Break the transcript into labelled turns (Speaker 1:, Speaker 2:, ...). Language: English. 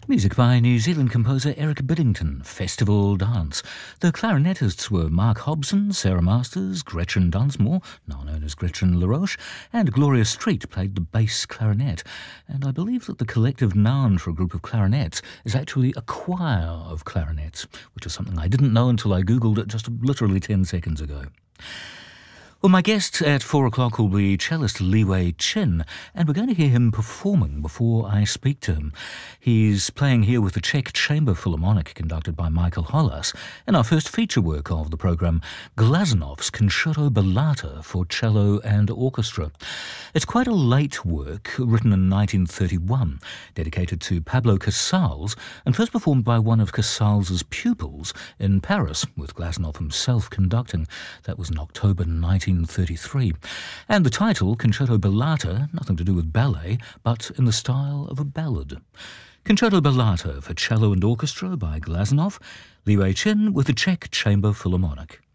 Speaker 1: Music by New Zealand composer Eric Biddington, Festival Dance. The clarinetists were Mark Hobson, Sarah Masters, Gretchen Dunsmore, now known as Gretchen LaRoche, and Gloria Street played the bass clarinet. And I believe that the collective noun for a group of clarinets is actually a choir of clarinets, which is something I didn't know until I googled it just literally 10 seconds ago. Well, my guest at 4 o'clock will be cellist Li Wei Chin, and we're going to hear him performing before I speak to him. He's playing here with the Czech Chamber Philharmonic, conducted by Michael Hollas, in our first feature work of the programme, Glazanov's Concerto Ballata for cello and orchestra. It's quite a late work, written in 1931, dedicated to Pablo Casals, and first performed by one of Casals's pupils in Paris, with Glazunov himself conducting. That was in October 1933. And the title, Concerto Ballata, nothing to do with ballet, but in the style of a ballad. Concerto Ballata for cello and orchestra by Glazunov, Li Wei Chin with the Czech Chamber Philharmonic.